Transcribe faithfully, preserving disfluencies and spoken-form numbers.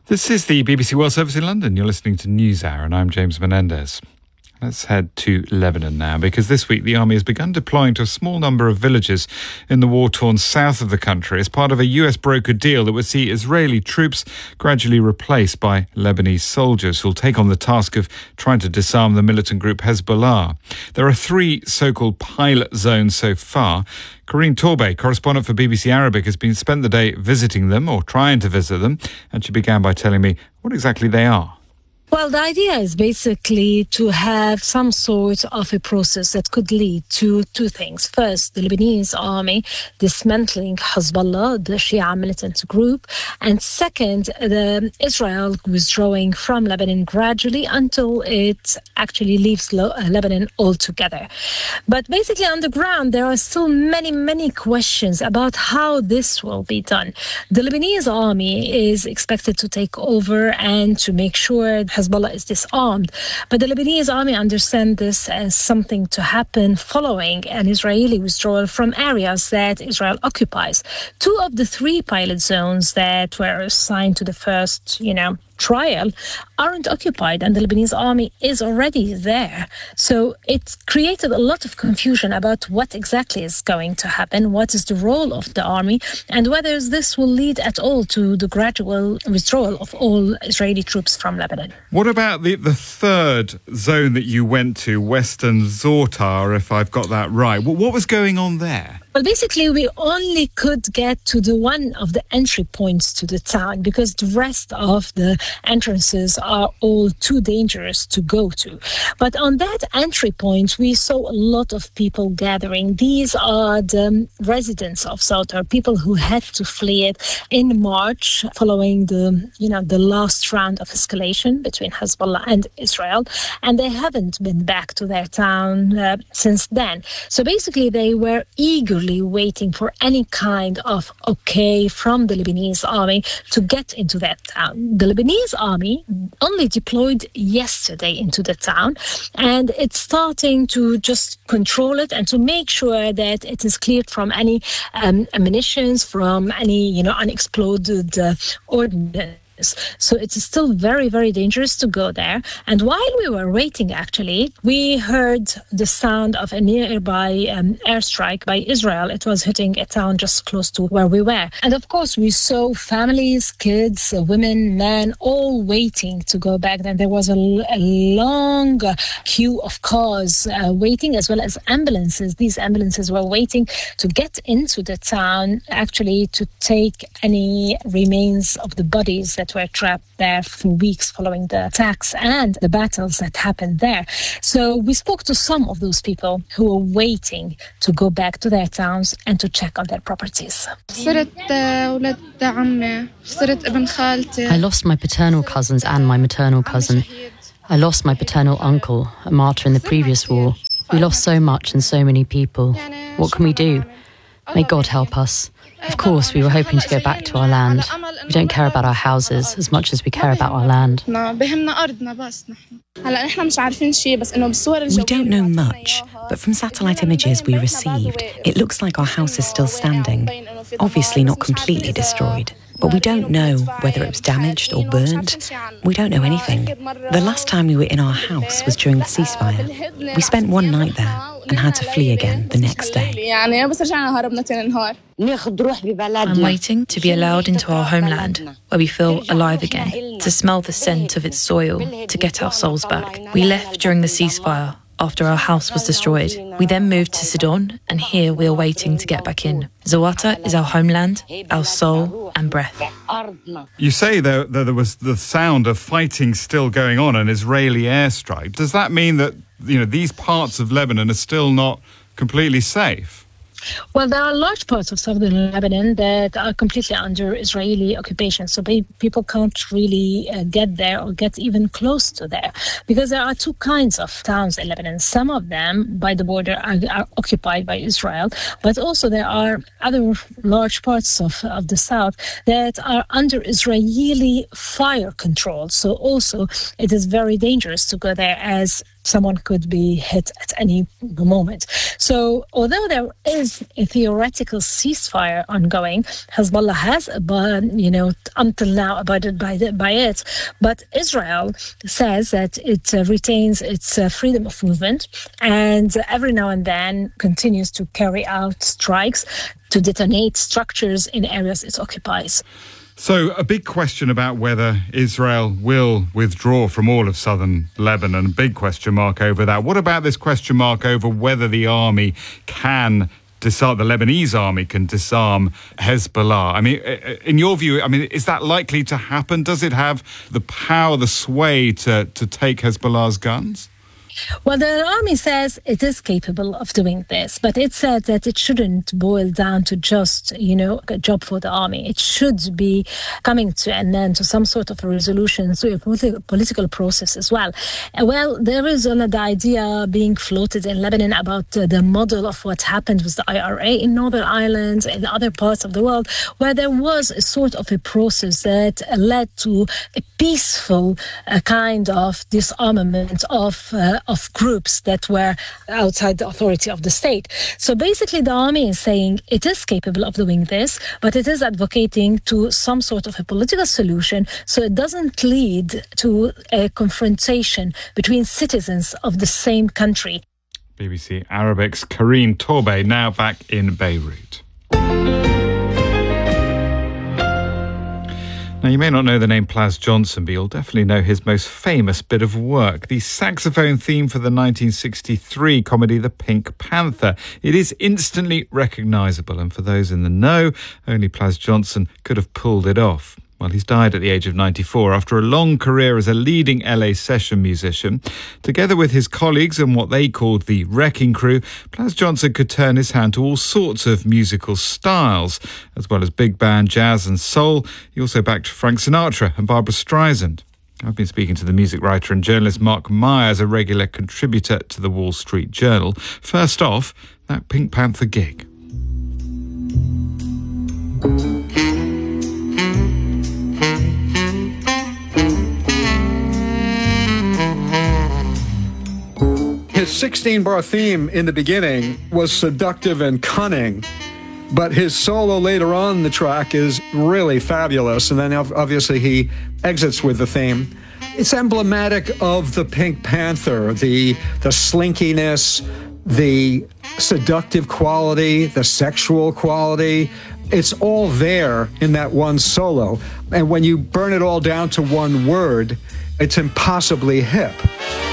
This is the B B C World Service in London. You're listening to NewsHour, and I'm James Menendez. Let's head to Lebanon now, because this week the army has begun deploying to a small number of villages in the war-torn south of the country as part of a U S brokered deal that would see Israeli troops gradually replaced by Lebanese soldiers who'll take on the task of trying to disarm the militant group Hezbollah. There are three so-called pilot zones so far. Corinne Torbay, correspondent for B B C Arabic, has been spent the day visiting them or trying to visit them, and she began by telling me what exactly they are. Well, the idea is basically to have some sort of a process that could lead to two things. First, the Lebanese army dismantling Hezbollah, the Shia militant group. And second, the Israel withdrawing from Lebanon gradually until it actually leaves Lebanon altogether. But basically on the ground, there are still many, many questions about how this will be done. The Lebanese army is expected to take over and to make sure Hezbollah is disarmed. But the Lebanese army understand this as something to happen following an Israeli withdrawal from areas that Israel occupies. Two of the three pilot zones that were assigned to the first, you know, trial aren't occupied, and the Lebanese army is already there. So it created a lot of confusion about what exactly is going to happen, what is the role of the army, and whether this will lead at all to the gradual withdrawal of all Israeli troops from Lebanon. What about the, the third zone that you went to, Western Zortar, if I've got that right? What, what was going on there? Well, basically, we only could get to the one of the entry points to the town because the rest of the entrances are all too dangerous to go to. But on that entry point, we saw a lot of people gathering. These are the residents of Zortar, people who had to flee it in March following the, you know, the last round of escalation between Hezbollah and Israel, and they haven't been back to their town uh, since then. So basically, they were eager waiting for any kind of okay from the Lebanese army to get into that town. The Lebanese army only deployed yesterday into the town, and it's starting to just control it and to make sure that it is cleared from any um, ammunitions, from any, you know, unexploded uh, ordnance. So it's still very, very dangerous to go there. And while we were waiting, actually, we heard the sound of a nearby um, airstrike by Israel. It was hitting a town just close to where we were. And of course, we saw families, kids, women, men, all waiting to go back. Then there was a, a long uh, queue of cars uh, waiting, as well as ambulances. These ambulances were waiting to get into the town, actually, to take any remains of the bodies that were trapped there for weeks following the attacks and the battles that happened there. So we spoke to some of those people who were waiting to go back to their towns and to check on their properties. I lost my paternal cousins and my maternal cousin. I lost my paternal uncle, a martyr in the previous war. We lost so much and so many people. What can we do? May God help us. Of course, we were hoping to go back to our land. We don't care about our houses as much as we care about our land. We don't know much, but from satellite images we received, it looks like our house is still standing. Obviously not completely destroyed, but we don't know whether it was damaged or burnt. We don't know anything. The last time we were in our house was during the ceasefire. We spent one night there and had to flee again the next day. I'm waiting to be allowed into our homeland, where we feel alive again, to smell the scent of its soil, to get our souls back. We left during the ceasefire after our house was destroyed. We then moved to Sidon, and here we are waiting to get back in. Zortar is our homeland, our soul and breath. You say that there was the sound of fighting still going on, an Israeli airstrike. Does that mean that, you know, these parts of Lebanon are still not completely safe? Well, there are large parts of southern Lebanon that are completely under Israeli occupation, so people can't really uh, get there or get even close to there, because there are two kinds of towns in Lebanon. Some of them by the border are, are occupied by Israel, but also there are other large parts of, of the south that are under Israeli fire control. So also it is very dangerous to go there, as someone could be hit at any moment. So although there is a theoretical ceasefire ongoing, Hezbollah has, you know, until now abided by, the, by it. But Israel says that it uh, retains its uh, freedom of movement and uh, every now and then continues to carry out strikes to detonate structures in areas it occupies. So a big question about whether Israel will withdraw from all of southern Lebanon, a big question mark over that. What about this question mark over whether the army can disarm, the Lebanese army can disarm Hezbollah? I mean, in your view, I mean, is that likely to happen? Does it have the power, the sway to, to take Hezbollah's guns? Well, the army says it is capable of doing this, but it said that it shouldn't boil down to just, you know, a job for the army. It should be coming to an end, to some sort of a resolution, to a politi- political process as well. Uh, well, there is another idea being floated in Lebanon about uh, the model of what happened with the I R A in Northern Ireland and other parts of the world, where there was a sort of a process that uh, led to a peaceful uh, kind of disarmament of uh, of groups that were outside the authority of the state. So basically the army is saying it is capable of doing this, but it is advocating to some sort of a political solution so it doesn't lead to a confrontation between citizens of the same country. B B C Arabic's Karine Torbey, now back in Beirut. Now, you may not know the name Plas Johnson, but you'll definitely know his most famous bit of work, the saxophone theme for the nineteen sixty-three comedy The Pink Panther. It is instantly recognisable, and for those in the know, only Plas Johnson could have pulled it off. Well, he's died at the age of ninety-four after a long career as a leading L A session musician. Together with his colleagues and what they called the Wrecking Crew, Plas Johnson could turn his hand to all sorts of musical styles, as well as big band, jazz and soul. He also backed Frank Sinatra and Barbra Streisand. I've been speaking to the music writer and journalist Mark Myers, a regular contributor to the Wall Street Journal. First off, that Pink Panther gig. His sixteen-bar theme in the beginning was seductive and cunning, but his solo later on in the track is really fabulous, and then obviously he exits with the theme. It's emblematic of the Pink Panther, the, the slinkiness, the seductive quality, the sexual quality. It's all there in that one solo, and when you burn it all down to one word, it's impossibly hip.